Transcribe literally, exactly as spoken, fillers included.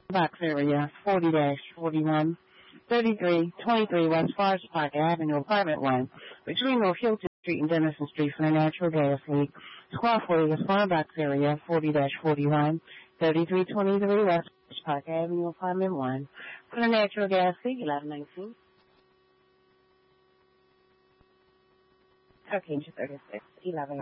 Box area, forty dash forty-one, thirty-three twenty-three West Forest Park Avenue, Apartment one, between North Hilton Street and Dennison Street for the natural gas leak. Squad forty West Farm Box area, forty dash forty-one, thirty-three twenty-three West Forest Park Avenue, Apartment one, for the natural gas leak, eleven nineteen. Okay, thirty-six, eleven.